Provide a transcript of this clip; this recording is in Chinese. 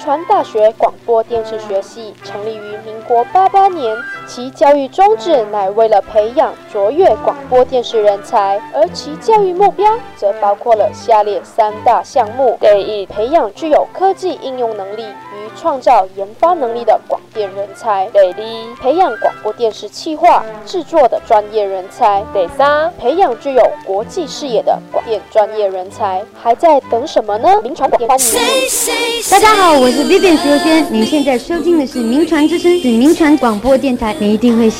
传大学广播电视学系成立于民国88年，其教育宗旨乃为了培养卓越广播电视人才，而其教育目标则包括了下列3大项目：第一，培养具有科技应用能力与创造研发能力的广电人才；第二，培养广播电视企划制作的专业人才；第三，培养具有国际视野的广电专业人才。还在等什么呢？民传广电欢迎你。 大家好，我是 Vivian 徐若瑄，您现在收听的是民传之声，是民传广播电台，你一定会